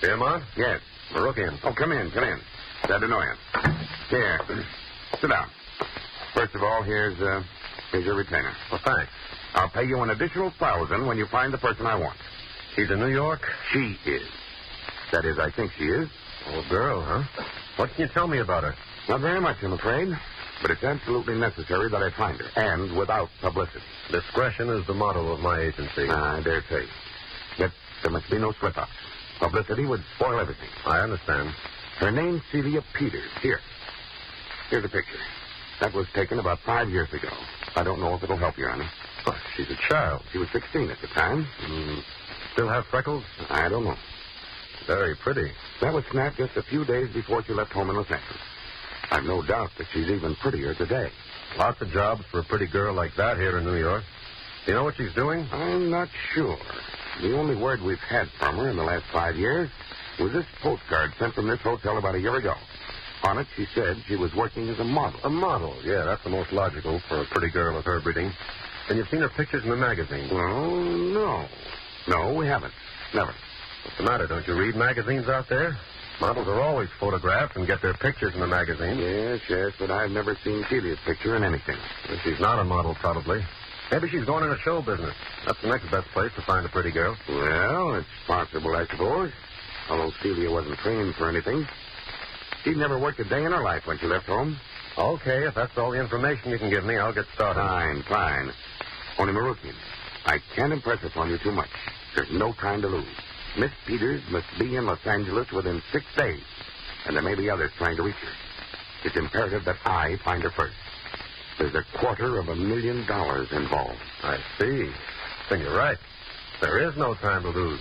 Fairmont? Yes. Marokian. Oh, come in. Glad to know you. Here. Sit down. First of all, here's your retainer. Well, thanks. I'll pay you an additional $1,000 when you find the person I want. She's in New York? She is. That is, I think she is. Oh, girl, huh? What can you tell me about her? Not very much, I'm afraid. But it's absolutely necessary that I find her, and without publicity. Discretion is the motto of my agency. I dare say. Yet there must be no slip-ups. Publicity would spoil everything. I understand. Her name's Celia Peters. Here's a picture. That was taken about 5 years ago. I don't know if it'll help you, honey. Oh, she's a child. She was 16 at the time. Still have freckles? I don't know. Very pretty. That was snapped just a few days before she left home in Los Angeles. I've no doubt that she's even prettier today. Lots of jobs for a pretty girl like that here in New York. Do you know what she's doing? I'm not sure. The only word we've had from her in the last 5 years was this postcard sent from this hotel about a year ago. On it, she said she was working as a model. A model? Yeah, that's the most logical for a pretty girl of her breeding. And you've seen her pictures in the magazine? Well, no. No, we haven't. Never. What's the matter? Don't you read magazines out there? Models are always photographed and get their pictures in the magazine. Yes, but I've never seen Celia's picture in anything. Well, she's not a model, probably. Maybe she's going into show business. That's the next best place to find a pretty girl. Well, it's possible, I suppose. Although Celia wasn't trained for anything. She'd never worked a day in her life when she left home. Okay, if that's all the information you can give me, I'll get started. Fine. Only Marokian, I can't impress upon you too much. There's no time to lose. Miss Peters must be in Los Angeles within 6 days, and there may be others trying to reach her. It's imperative that I find her first. There's $250,000 involved. I see. Then you're right. There is no time to lose.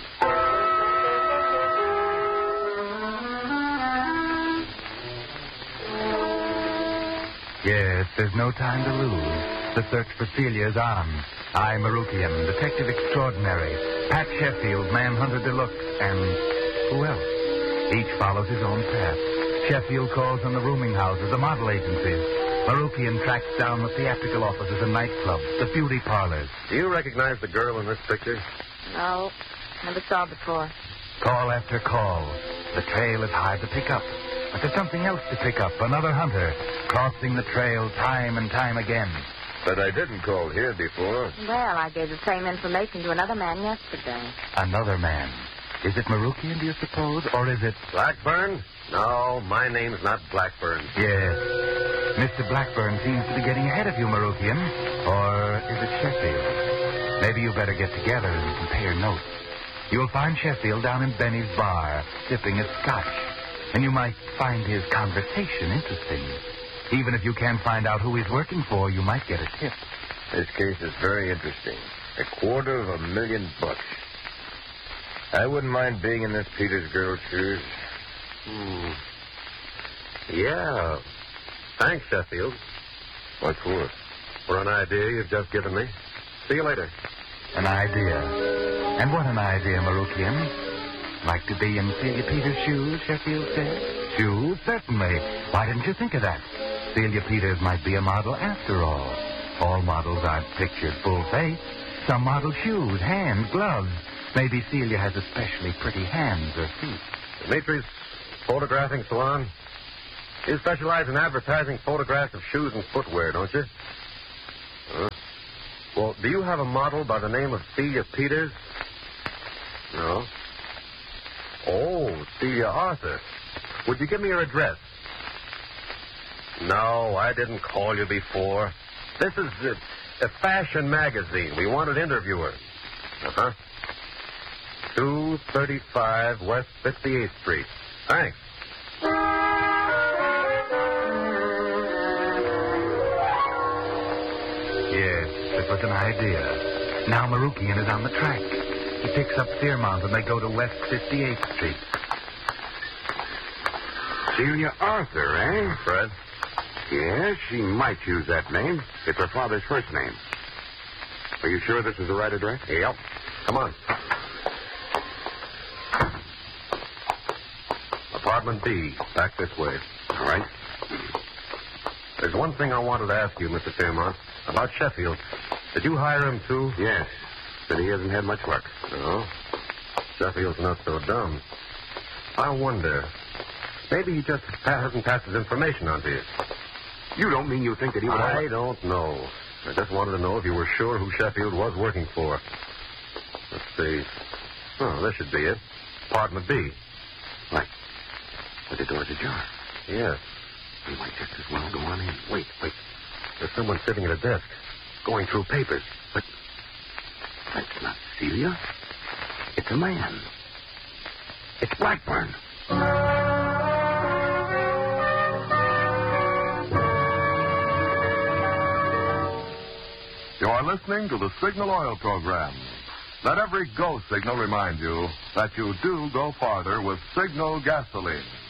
Yes, there's no time to lose. The search for Celia is on. I, Marokian, detective extraordinary. Pat Sheffield, manhunter deluxe, and who else? Each follows his own path. Sheffield calls on the rooming houses, the model agencies. Marokian tracks down the theatrical offices and nightclubs, the beauty parlors. Do you recognize the girl in this picture? No, never saw before. Call after call. The trail is hard to pick up. But there's something else to pick up. Another hunter crossing the trail time and time again. But I didn't call here before. Well, I gave the same information to another man yesterday. Another man. Is it Marokian, do you suppose? Or is it... Blackburn? No, my name's not Blackburn. Yes. Mr. Blackburn seems to be getting ahead of you, Marokian. Or is it Sheffield? Maybe you better get together and compare notes. You'll find Sheffield down in Benny's bar, sipping his scotch. And you might find his conversation interesting. Even if you can't find out who he's working for, you might get a tip. This case is very interesting. $250,000. I wouldn't mind being in this Peters girl's shoes. Yeah. Thanks, Sheffield. What for? For an idea you've just given me. See you later. An idea. And what an idea, Marokian. Like to be in Celia Peters' shoes, Sheffield said? Shoes? Certainly. Why didn't you think of that? Celia Peters might be a model after all. All models aren't pictured full face. Some model shoes, hands, gloves. Maybe Celia has especially pretty hands or feet. Dimitri's photographing salon? You specialize in advertising photographs of shoes and footwear, don't you? Well, do you have a model by the name of Celia Peters? No. Oh, Celia Arthur. Would you give me your address? No, I didn't call you before. This is a fashion magazine. We wanted interviewers. 235 West 58th Street. Thanks. Yes, it was an idea. Now Marokian is on the track. He picks up Fairmont and they go to West 58th Street. Celia Arthur, eh? Fred? Yes, she might use that name. It's her father's first name. Are you sure this is the right address? Yep. Come on. Apartment B. Back this way. All right. There's one thing I wanted to ask you, Mr. Fairmont. About Sheffield. Did you hire him, too? Yes, but he hasn't had much luck. No? Sheffield's not so dumb. I wonder. Maybe he just hasn't passed his information on to you. You don't mean you think that he would... I don't know. I just wanted to know if you were sure who Sheffield was working for. Let's see. Oh, this should be it. Apartment B. Right. But the door's ajar. Yes. We might just as well go on in. Wait. There's someone sitting at a desk, going through papers. But that's not Celia. It's a man. It's Blackburn. You are listening to the Signal Oil program. Let every go signal remind you that you do go farther with Signal gasoline.